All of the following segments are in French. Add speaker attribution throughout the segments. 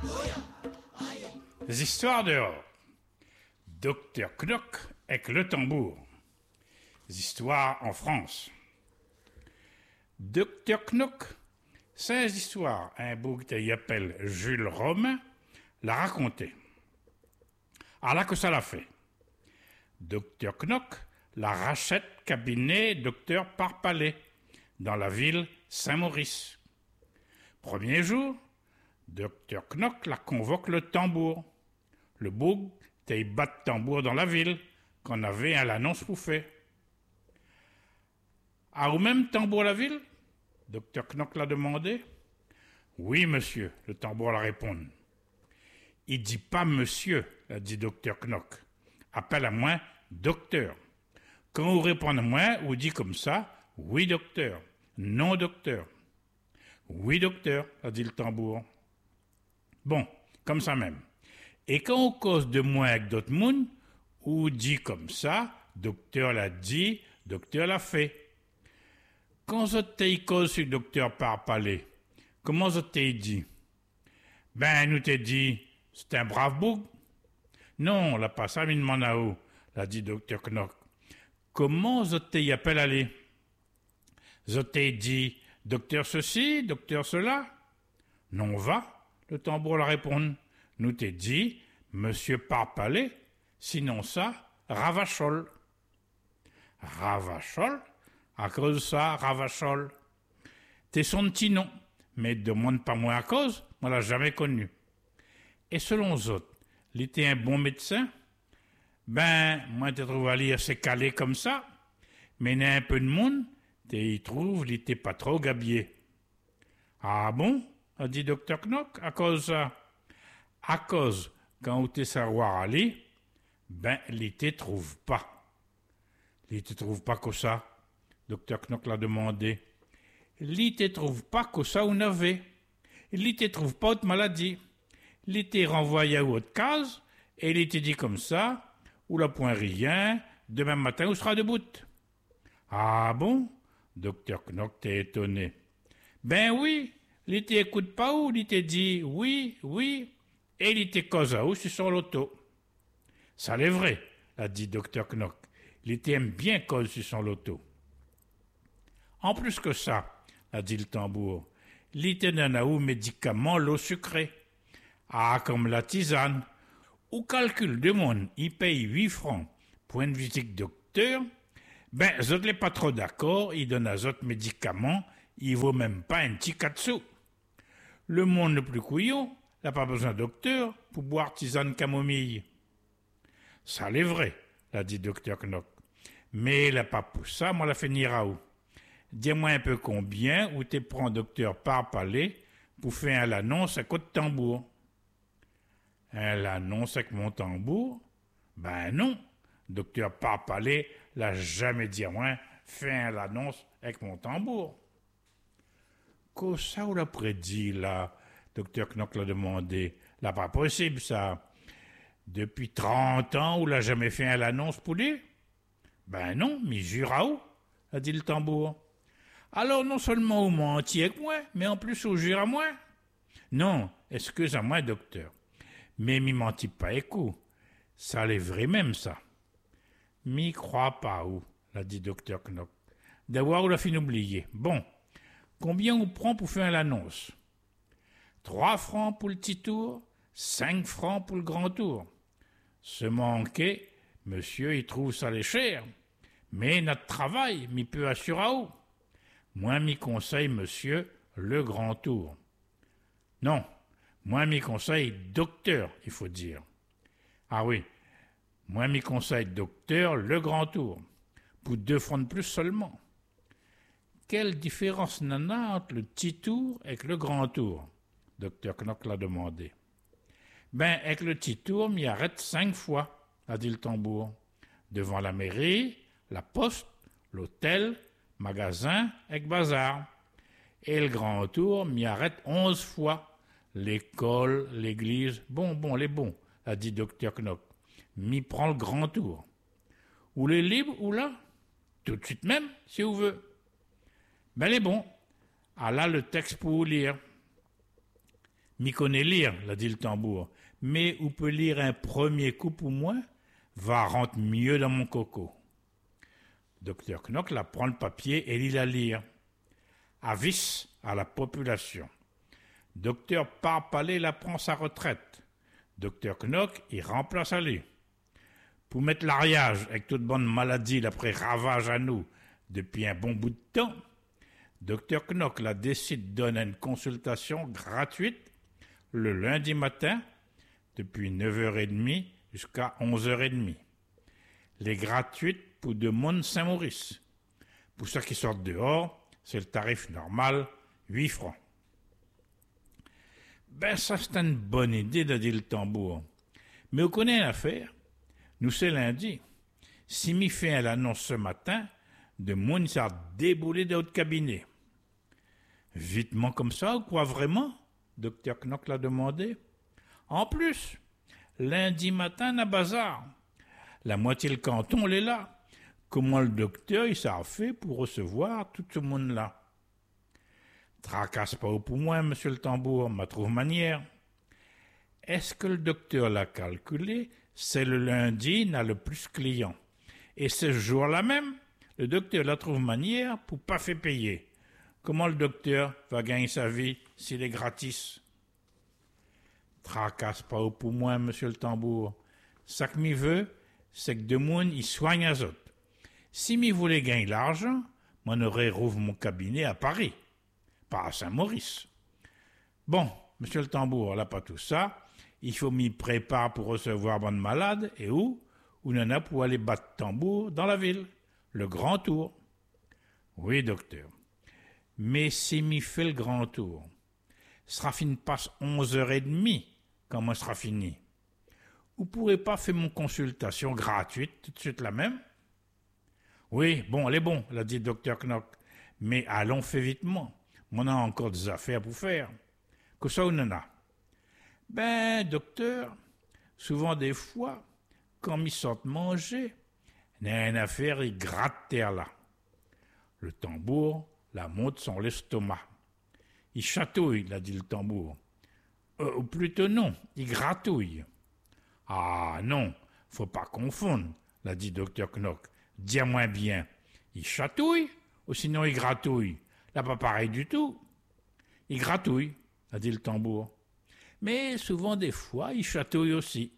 Speaker 1: Les histoires dehors. Docteur Knock avec le tambour. Les histoires en France. Docteur Knock, c'est une histoire. Un bouc qui appelle Jules Romain l'a raconté. Ah là que ça l'a fait. Docteur Knock la rachète cabinet Docteur Parpalais dans la ville Saint-Maurice. Premier jour, Docteur Knock la convoque le tambour. Le bouc t'es bat de tambour dans la ville qu'on avait à l'annonce pour faire. A ou même tambour la ville? Docteur Knock l'a demandé. Oui, monsieur, le tambour la répond. Il dit pas monsieur, a dit Docteur Knock. Appelle à moi docteur. Quand vous répondez à moi, vous dites comme ça, oui docteur, non docteur. Oui docteur, a dit le tambour. Bon, comme ça même. Et quand on cause de moi avec d'autres monde, ou dit comme ça, docteur l'a dit, docteur l'a fait. Quand vous t'es cause sur docteur Parpalais, comment vous t'es dit? Ben, nous t'ai dit, c'est un brave bouc. Non, l'a pas ça, mais demande à où, l'a dit docteur Knock. Comment vous t'es appelé aller? Vous t'ai dit, docteur ceci, docteur cela? Non, va, le tambour la répond. Nous t'ai dit, monsieur Parpalais, sinon ça, Ravachol. Ravachol? À cause de ça, Ravachol. T'es son petit nom, mais demande pas moi à cause, moi l'a jamais connu. Et selon les autres, il était un bon médecin? Ben, moi t'ai trouvé à lire assez calé comme ça, mais il y a un peu de monde, t'y trouve, il était pas trop gabier. Ah bon? A dit docteur Knock, à cause ça. À cause, quand on t'es savoir aller, ben, il te trouve pas. Il te trouve pas que ça. Docteur Knock l'a demandé. Il te trouve pas que ça on avait. Il te trouve pas autre maladie. Il te renvoyé à autre case, et il te dit comme ça, ou la point rien, demain matin on sera debout. Ah bon? Docteur Knock t'est étonné. Ben oui, il te écoute pas ou il te dit oui, oui, et il était cause à où sur son loto. Ça l'est vrai, a dit Docteur Knock. Il était aime bien cause sur son loto. En plus que ça, a dit le tambour, il était d'un ou médicament l'eau sucrée. Ah, comme la tisane. Au calcul de monde, il paye 8 francs pour une visite docteur. Ben, je n'ai pas trop d'accord, il donne à autres médicaments, il vaut même pas un petit 4 sous. Le monde le plus couillon, n'a pas besoin de docteur pour boire tisane camomille. Ça l'est vrai, l'a dit docteur Knock. Mais il n'a pas pour ça, moi la finira où? Dis-moi un peu combien ou t'es prends docteur Parpalais pour faire l'annonce à coup de tambour. L'annonce avec mon tambour? Ben non, docteur Parpalais l'a jamais dit à moi, fais l'annonce avec mon tambour. Qu'est-ce que ça ou l'a prédit là? Docteur Knock l'a demandé. Là, pas possible, ça. Depuis 30 ans, ou l'a jamais fait l'annonce pour lui? Ben non, mais jure à où? A dit le tambour. Alors, non seulement vous mentiez avec moi, mais en plus vous jure à moi? Non, excuse-moi, docteur. Mais m'y mentit pas écoute. Ça l'est vrai même, ça. M'y crois pas où? L'a dit docteur Knock. D'avoir ou l'a fin oublier. Bon. Combien on prend pour faire l'annonce? 3 francs pour le petit tour, 5 francs pour le grand tour. Se manquer, monsieur, il trouve ça les cher. Mais notre travail, m'y peut assurer à où? Moi, m'y conseille, monsieur, le grand tour. Non, moi, m'y conseille docteur, il faut dire. Ah oui, moi, m'y conseille docteur, le grand tour. Pour 2 francs de plus seulement. Quelle différence n'en a entre le petit tour et le grand tour? Docteur Knock l'a demandé. Ben, avec le petit tour, m'y arrête 5 fois, a dit le tambour. Devant la mairie, la poste, l'hôtel, magasin, avec bazar. Et le grand tour, m'y arrête 11 fois. L'école, l'église, bon, les bons, a dit docteur Knock. M'y prend le grand tour. Ou les libres, ou là? Tout de suite même, si vous veut. Ben, les bons. Ah là, le texte pour vous lire. m'y connaît lire, l'a dit le tambour, mais où peut lire un premier coup pour moi, va rentre mieux dans mon coco. Docteur Knock la prend le papier et lit la lire. Avis à la population. Docteur Parpalais la prend sa retraite. Docteur Knock y remplace Ali. Pour mettre l'ariage avec toute bonne maladie l'après ravage à nous depuis un bon bout de temps, Docteur Knock la décide donne une consultation gratuite le lundi matin depuis 9h30 jusqu'à 11h30. Les gratuites pour de monde Saint-Maurice. Pour ceux qui sortent dehors, c'est le tarif normal, 8 francs. Ben ça c'est une bonne idée, de dire le tambour. Mais on connaît l'affaire. Nous c'est lundi. Si m'y fait l'annonce ce matin, de monde ça déboulé de votre cabinet. Vitement comme ça, ou quoi vraiment? Docteur Knock l'a demandé. En plus, lundi matin, à bazar. La moitié le canton, elle est là. Comment le docteur, il s'est fait pour recevoir tout ce monde-là? Tracasse pas pour moi, monsieur le tambour, ma trouve manière. Est-ce que le docteur l'a calculé? C'est le lundi, n'a le plus client. Et ce jour-là même, le docteur la trouve manière pour pas faire payer. Comment le docteur va gagner sa vie s'il est gratis? Tracasse pas pour moi, monsieur le tambour. Ça que m'y veut, c'est que de monde y soigne à autres. Si m'y voulait gagner l'argent, m'en aurait rouvre mon cabinet à Paris, pas à Saint-Maurice. Bon, monsieur le tambour, là pas tout ça. Il faut m'y préparer pour recevoir bonne malade, et où n'en a pour aller battre tambour dans la ville, le grand tour. Oui, docteur. Mais si m'y fait le grand tour, sera fini passe 11h30, quand moi sera fini. Vous pourrez pas faire mon consultation gratuite tout de suite la même? Oui, bon, elle est bon, l'a dit le docteur Knock. Mais allons, fais vitement. On a encore des affaires pour faire. Que ça, on en a? Ben, docteur, souvent des fois, quand m'y sortent manger, il y a une affaire, il gratte terre là. Le tambour la monte sur l'estomac. Il chatouille, l'a dit le tambour. Ou plutôt non, il gratouille. Ah non, faut pas confondre, l'a dit docteur Knock. Dis-moi bien, il chatouille ou sinon il gratouille? Là, pas pareil du tout. Il gratouille, a dit le tambour. Mais souvent des fois, il chatouille aussi.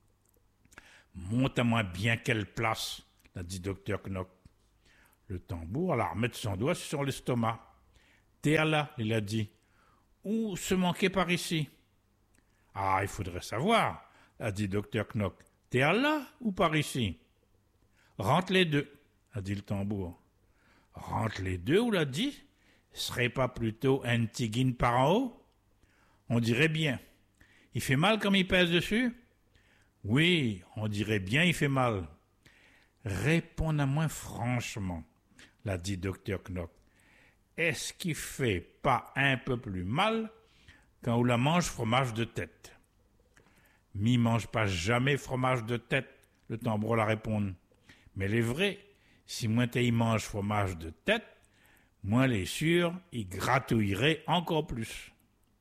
Speaker 1: Monte à moi bien quelle place, l'a dit docteur Knock. Le tambour alla remettre son doigt sur l'estomac. Terre là, il a dit. Ou se manquer par ici? Ah, il faudrait savoir, a dit docteur Knock. Terre là ou par ici? Rentre les deux, a dit le tambour. Rentre les deux, ou l'a dit? Serait pas plutôt un tigine par en haut? On dirait bien. Il fait mal comme il pèse dessus? Oui, on dirait bien il fait mal. Réponds à moi franchement, l'a dit docteur Knock. Est-ce qu'il fait pas un peu plus mal quand on la mange fromage de tête? M'y mange pas jamais fromage de tête, le tambour la répond. Mais il est vrai, si moi t'y mange fromage de tête, moi les sûr, il gratouillerait encore plus.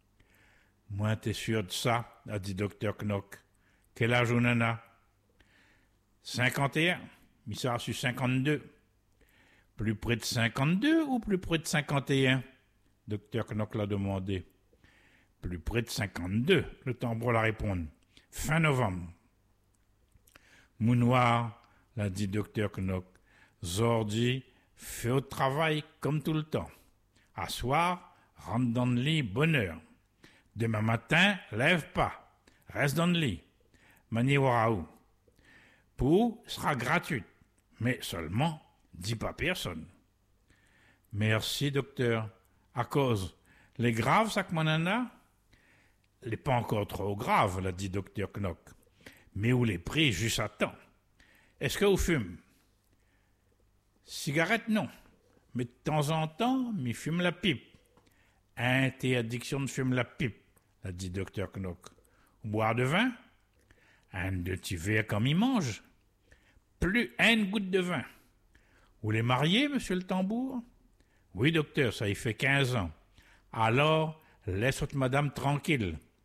Speaker 1: Moi t'es sûr de ça, a dit docteur Knock. Quel âge on en a? 51, mais ça a su 52. Plus près de 52 ou plus près de 51? Docteur Knock l'a demandé. Plus près de 52, le tambour la répond. Fin novembre. Mounoir, l'a dit docteur Knock. Zordi, fais au travail comme tout le temps. À soir, rentre dans le lit, bonne heure. Demain matin, lève pas. Reste dans le lit. Mani waraou. Pour sera gratuite, mais seulement, dis pas personne. Merci, docteur. À cause, les graves, ça que mon nana? Les pas encore trop grave, l'a dit docteur Knock. Mais où les pris juste à temps. Est-ce que vous fumez? Cigarette, non. Mais de temps en temps, m'y fume la pipe. Interdiction de fumer la pipe, l'a dit docteur Knock. Boire de vin? Un de petits verres comme il mange. Plus une goutte de vin. Vous les mariez, monsieur le tambour? Oui, docteur, ça y fait 15 ans. Alors, laisse votre madame tranquille,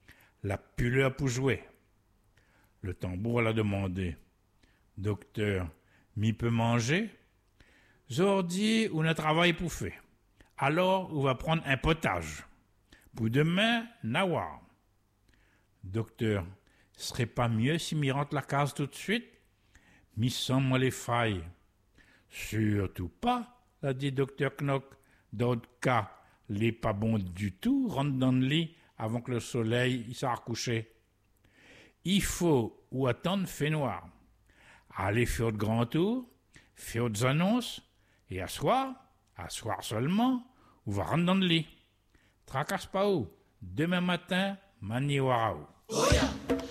Speaker 1: la puleur pour jouer. Le tambour l'a demandé. Docteur, m'y peut manger? Zordi, ou ne travaille pour faire. Alors, on va prendre un potage. Pour demain, nawar. Docteur, serait pas mieux si m'y rentre la case tout de suite? M'y sens moi les failles. Surtout pas, l'a dit docteur Knock. D'autres cas, les pas bon du tout, rentre dans le lit avant que le soleil s'est recouché. Il faut ou attendre fait noir. Aller faire de grands tours, faire des annonces, et asseoir seulement, ou va rentrer dans le lit. Tracasse pas où, demain matin, mani warao.